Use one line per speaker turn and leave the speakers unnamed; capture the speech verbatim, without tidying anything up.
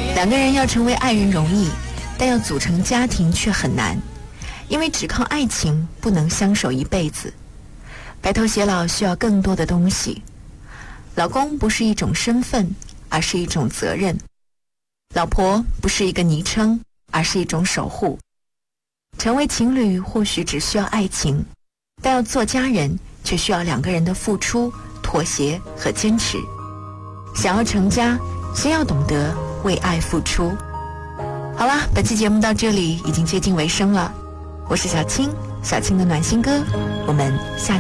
两个人要成为爱人容易，但要组成家庭却很难，因为只靠爱情不能相守一辈子。白头偕老需要更多的东西，老公不是一种身份，而是一种责任；老婆不是一个昵称，而是一种守护。成为情侣或许只需要爱情，但要做家人却需要两个人的付出、妥协和坚持。想要成家，先要懂得为爱付出。好啦，本期节目到这里已经接近尾声了，我是小青，小青的暖心歌，我们下期